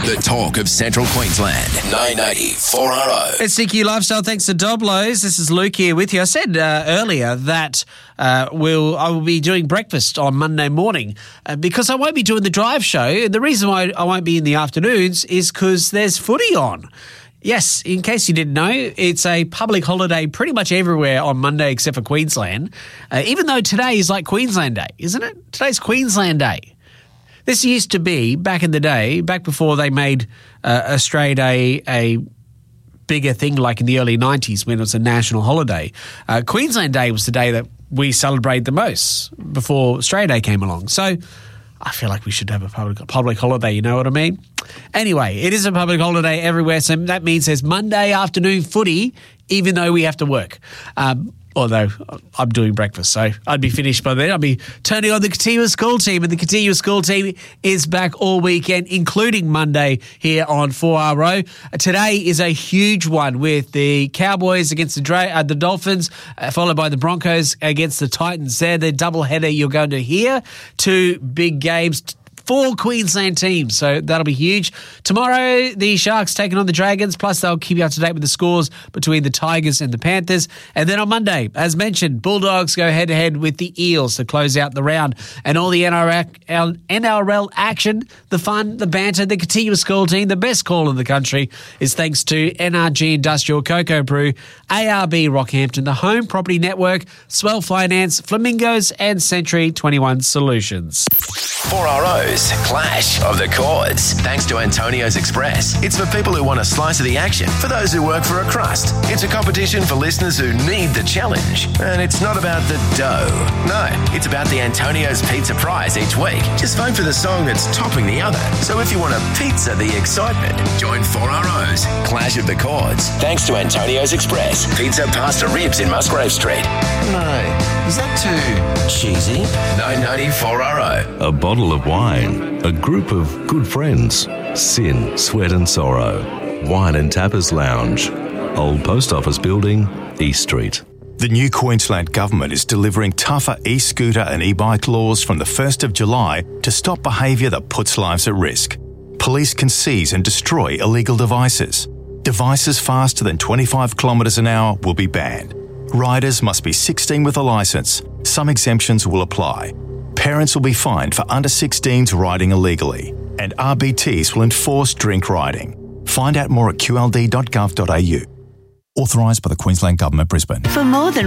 The talk of Central Queensland. 990 4RO. It's CQ Lifestyle. Thanks to Doblos. This is Luke here with you. I said earlier that I will be doing breakfast on Monday morning because I won't be doing the drive show. And the reason why I won't be in the afternoons is because there's footy on. Yes, in case you didn't know, it's a public holiday pretty much everywhere on Monday except for Queensland, even though today is like Queensland Day, isn't it? Today's Queensland Day. This used to be, back in the day, back before they made Australia Day a bigger thing like in the early 90s when it was a national holiday. Queensland Day was the day that we celebrated the most before Australia Day came along. So I feel like we should have a public holiday, you know what I mean? Anyway, it is a public holiday everywhere, so that means there's Monday afternoon footy, even though we have to work. Although I'm doing breakfast, so I'd be finished by then. I'd be turning on the Katiwa School Team, and the Katiwa School Team is back all weekend, including Monday here on 4RO. Today is a huge one with the Cowboys against the Dolphins, followed by the Broncos against the Titans. They're the doubleheader you're going to hear. Two big games, 4 Queensland teams, so that'll be huge. Tomorrow, the Sharks taking on the Dragons, plus they'll keep you up to date with the scores between the Tigers and the Panthers. And then on Monday, as mentioned, Bulldogs go head-to-head with the Eels to close out the round. And all the NRL action, the fun, the banter, the Katiwa School Team, the best call in the country is thanks to NRG Industrial, Cocoa Brew, ARB Rockhampton, the Home Property Network, Swell Finance, Flamingos, and Century 21 Solutions. 4RO's Clash of the Chords. Thanks to Antonio's Express. It's for people who want a slice of the action, for those who work for a crust. It's a competition for listeners who need the challenge. And it's not about the dough. No, it's about the Antonio's Pizza Prize each week. Just vote for the song that's topping the other. So if you want a pizza the excitement, join 4RO's Clash of the Chords. Thanks to Antonio's Express. Pizza, pasta, ribs in Musgrave Street. No, is that too cheesy? 990 4RO. A bottle of wine, a group of good friends, sin, sweat and sorrow, wine and tappers lounge, Old Post Office Building, East Street. The new Queensland Government is delivering tougher e-scooter and e-bike laws from the 1st of July to stop behaviour that puts lives at risk. Police can seize and destroy illegal devices. Devices faster than 25 kilometres an hour will be banned. Riders must be 16 with a licence. Some exemptions will apply. Parents will be fined for under 16s riding illegally, and RBTs will enforce drink riding. Find out more at qld.gov.au. Authorised by the Queensland Government, Brisbane. For more than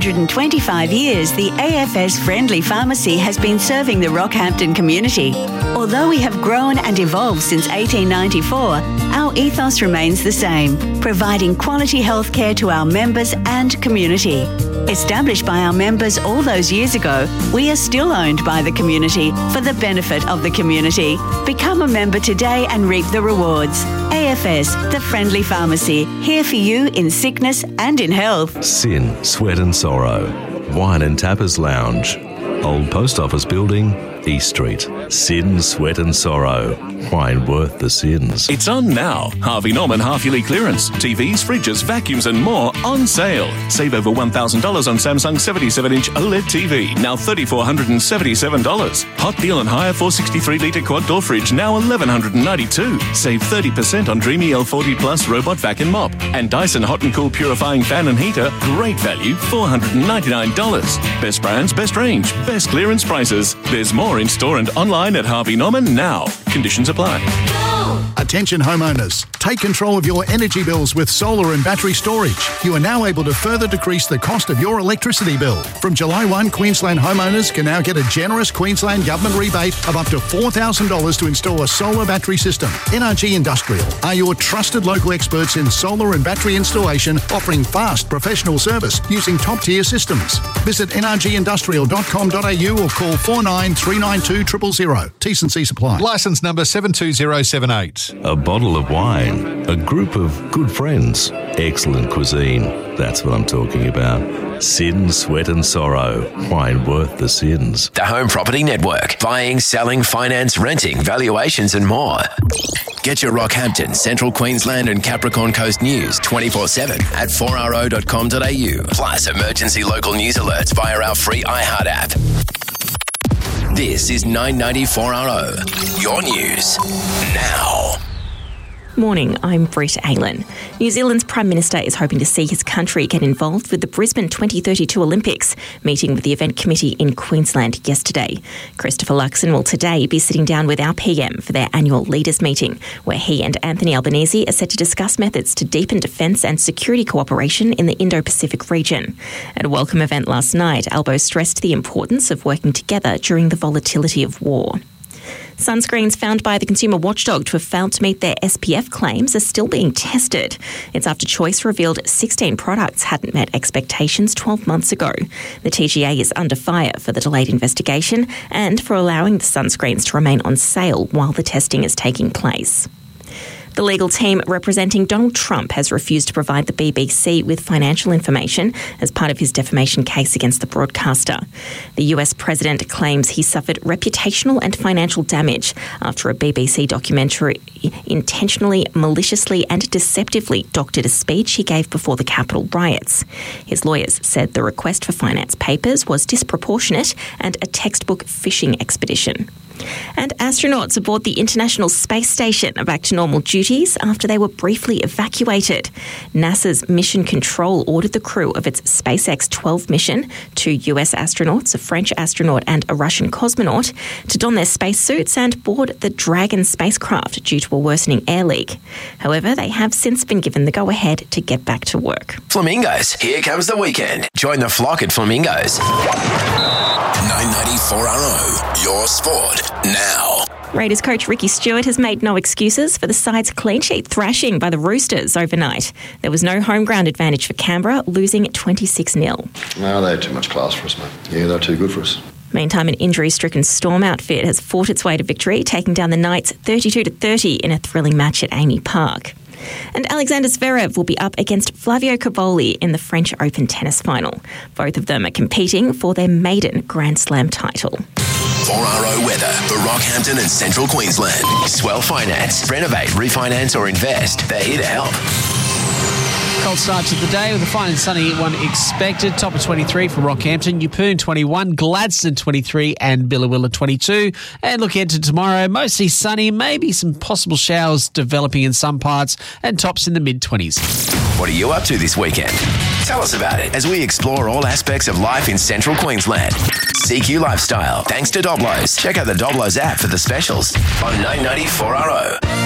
125 years, the AFS Friendly Pharmacy has been serving the Rockhampton community. Although we have grown and evolved since 1894, our ethos remains the same, providing quality healthcare to our members and community. Established by our members all those years ago, we are still owned by the community for the benefit of the community. Become a member today and reap the rewards. AFS, the Friendly Pharmacy, here for you in sickness and in health. Sin, sweat and sorrow, wine and tappers lounge, Old Post Office Building, East Street. Sin, sweat and sorrow, wine worth the sins. It's on now. Harvey Norman half-yearly clearance. TVs, fridges, vacuums and more on sale. Save over $1,000 on Samsung 77-inch OLED TV, now $3,477. Hot deal on hire 463-litre quad-door fridge, now $1,192. Save 30% on Dreamy L40 Plus robot vac and mop. And Dyson Hot and Cool purifying fan and heater, great value, $499. Best brands, best range, best clearance prices. There's more in store and online at Harvey Norman now. Conditions apply. Attention homeowners, take control of your energy bills with solar and battery storage. You are now able to further decrease the cost of your electricity bill. From July 1, Queensland homeowners can now get a generous Queensland Government rebate of up to $4,000 to install a solar battery system. NRG Industrial are your trusted local experts in solar and battery installation, offering fast professional service using top-tier systems. Visit nrgindustrial.com.au or call 49 392 000. T&C supply. Licence number 72078. A bottle of wine, a group of good friends, excellent cuisine. That's what I'm talking about. Sin, sweat and sorrow, wine worth the sins. The Home Property Network. Buying, selling, finance, renting, valuations and more. Get your Rockhampton, Central Queensland and Capricorn Coast news 24/7 at 4ro.com.au. Plus emergency local news alerts via our free iHeart app. This is 990 4RO. Your news now. Morning, I'm Britt Aylan. New Zealand's Prime Minister is hoping to see his country get involved with the Brisbane 2032 Olympics, meeting with the event committee in Queensland yesterday. Christopher Luxon will today be sitting down with our PM for their annual leaders meeting, where he and Anthony Albanese are set to discuss methods to deepen defence and security cooperation in the Indo-Pacific region. At a welcome event last night, Albo stressed the importance of working together during the volatility of war. Sunscreens found by the consumer watchdog to have failed to meet their SPF claims are still being tested. It's after Choice revealed 16 products hadn't met expectations 12 months ago. The TGA is under fire for the delayed investigation and for allowing the sunscreens to remain on sale while the testing is taking place. The legal team representing Donald Trump has refused to provide the BBC with financial information as part of his defamation case against the broadcaster. The US president claims he suffered reputational and financial damage after a BBC documentary intentionally, maliciously and deceptively doctored a speech he gave before the Capitol riots. His lawyers said the request for finance papers was disproportionate and a textbook fishing expedition. And astronauts aboard the International Space Station are back to normal duties after they were briefly evacuated. NASA's Mission Control ordered the crew of its SpaceX 12 mission, 2 US astronauts, a French astronaut and a Russian cosmonaut, to don their spacesuits and board the Dragon spacecraft due to a worsening air leak. However, they have since been given the go-ahead to get back to work. Flamingos, here comes the weekend. Join the flock at Flamingos. 994RO, your sport now. Raiders coach Ricky Stewart has made no excuses for the side's clean sheet thrashing by the Roosters overnight. There was no home ground advantage for Canberra, losing 26-0. No, they had too much class for us, mate. Yeah, they're too good for us. Meantime, an injury-stricken Storm outfit has fought its way to victory, taking down the Knights 32-30 in a thrilling match at Amy Park. And Alexander Zverev will be up against Flavio Cobolli in the French Open tennis final. Both of them are competing for their maiden Grand Slam title. 4RO weather for Rockhampton and Central Queensland. Swell Finance. Renovate, refinance or invest. They're here to help. Cold start to the day with a fine and sunny one expected. Top of 23 for Rockhampton, Yeppoon 21, Gladstone 23 and Billawilla 22. And look ahead to tomorrow, mostly sunny, maybe some possible showers developing in some parts and tops in the mid-20s. What are you up to this weekend? Tell us about it as we explore all aspects of life in Central Queensland. CQ Lifestyle, thanks to Doblos. Check out the Doblos app for the specials on 994RO.